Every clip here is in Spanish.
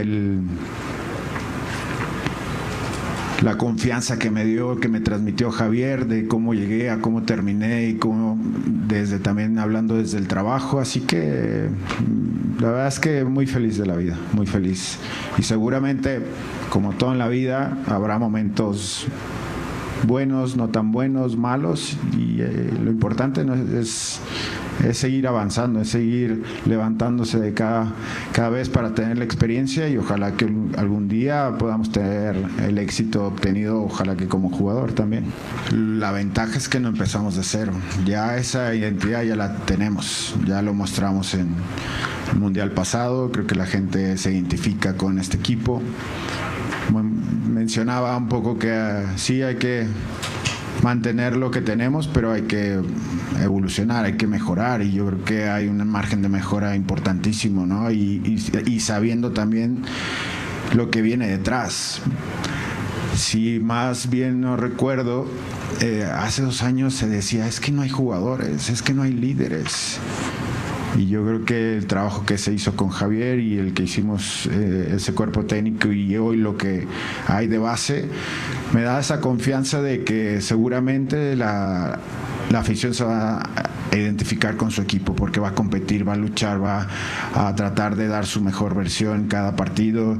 La confianza que me dio, que me transmitió Javier, de cómo llegué a cómo terminé y cómo, también hablando desde el trabajo, así que la verdad es que muy feliz de la vida, muy feliz. Y seguramente, como todo en la vida, habrá momentos buenos, no tan buenos, malos, y lo importante no es seguir avanzando, es seguir levantándose de cada vez para tener la experiencia, y ojalá que algún día podamos tener el éxito obtenido, ojalá que como jugador también. La ventaja es que no empezamos de cero, ya esa identidad ya la tenemos, ya lo mostramos en el Mundial pasado, creo que la gente se identifica con este equipo. Mencionaba un poco que sí hay que mantener lo que tenemos, pero hay que evolucionar, hay que mejorar, y yo creo que hay un margen de mejora importantísimo, ¿no? Y sabiendo también lo que viene detrás. Si más bien no recuerdo, hace 2 años se decía, es que no hay jugadores, es que no hay líderes. Y yo creo que el trabajo que se hizo con Javier y el que hicimos ese cuerpo técnico y hoy lo que hay de base me da esa confianza de que seguramente la afición se va a identificar con su equipo, porque va a competir, va a luchar, va a tratar de dar su mejor versión cada partido,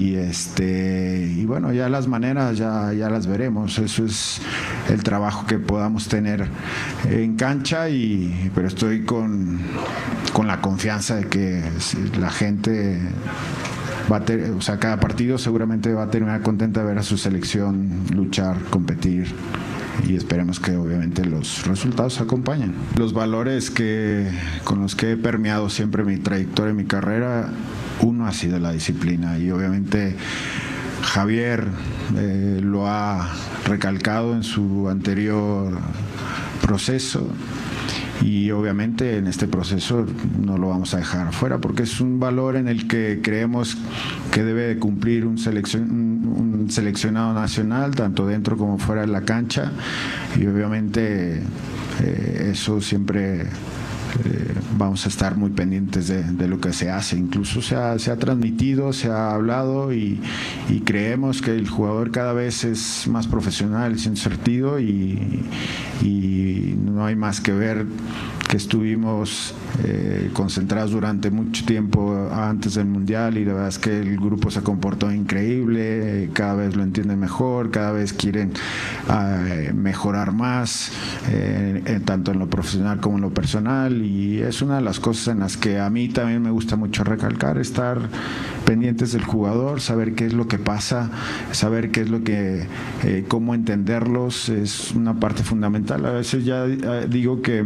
y bueno, ya las maneras ya las veremos. Eso es el trabajo que podamos tener en cancha, pero estoy con la confianza de que la gente va a tener, o sea, cada partido seguramente va a terminar contenta de ver a su selección luchar, competir, y esperemos que obviamente los resultados acompañen. Los valores con los que he permeado siempre mi trayectoria, mi carrera, uno ha sido la disciplina, y obviamente Javier lo ha recalcado en su anterior proceso, y obviamente en este proceso no lo vamos a dejar fuera, porque es un valor en el que creemos que debe de cumplir un seleccionado nacional, tanto dentro como fuera de la cancha, y obviamente eso siempre vamos a estar muy pendientes de lo que se hace. Incluso se ha transmitido, se ha hablado, y creemos que el jugador cada vez es más profesional, sin sentido, y no hay más que ver que estuvimos concentrados durante mucho tiempo antes del Mundial, y la verdad es que el grupo se comportó increíble, cada vez lo entienden mejor, cada vez quieren mejorar más, tanto en lo profesional como en lo personal, y es una de las cosas en las que a mí también me gusta mucho recalcar, estar pendientes del jugador, saber qué es lo que pasa, saber qué es lo que, cómo entenderlos, es una parte fundamental. A veces ya digo que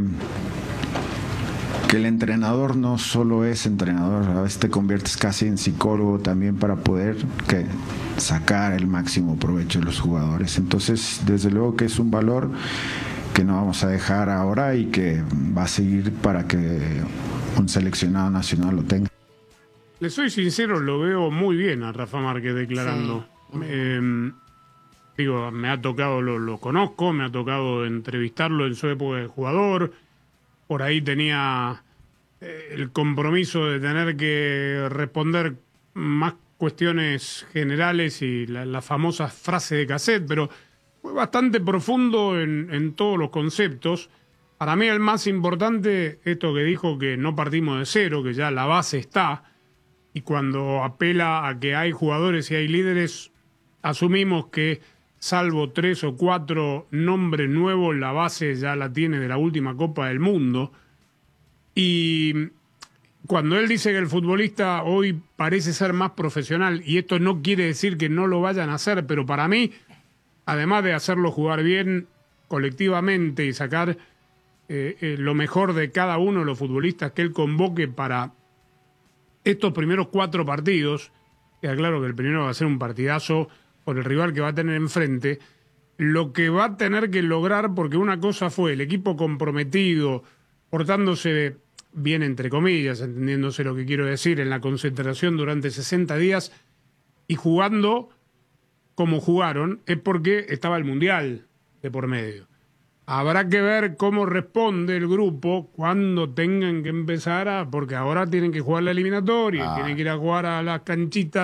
el entrenador no solo es entrenador, a veces te conviertes casi en psicólogo también para poder sacar el máximo provecho de los jugadores. Entonces, desde luego que es un valor que no vamos a dejar ahora y que va a seguir para que un seleccionado nacional lo tenga. Le soy sincero, lo veo muy bien a Rafa Márquez declarando. Sí. Digo, me ha tocado, lo conozco, me ha tocado entrevistarlo en su época de jugador. Por ahí tenía el compromiso de tener que responder más cuestiones generales y la famosa frase de cassette, pero fue bastante profundo en todos los conceptos. Para mí el más importante, esto que dijo, que no partimos de cero, que ya la base está, y cuando apela a que hay jugadores y hay líderes, asumimos que salvo 3 o 4 nombres nuevos, la base ya la tiene de la última Copa del Mundo. Y cuando él dice que el futbolista hoy parece ser más profesional, y esto no quiere decir que no lo vayan a hacer, pero para mí, además de hacerlo jugar bien colectivamente y sacar lo mejor de cada uno de los futbolistas que él convoque para estos primeros 4 partidos, queda claro que el primero va a ser un partidazo por el rival que va a tener enfrente, lo que va a tener que lograr, porque una cosa fue el equipo comprometido, portándose bien entre comillas, entendiéndose lo que quiero decir, en la concentración durante 60 días y jugando como jugaron, es porque estaba el Mundial de por medio. Habrá que ver cómo responde el grupo cuando tengan que empezar porque ahora tienen que jugar la eliminatoria, tienen que ir a jugar a las canchitas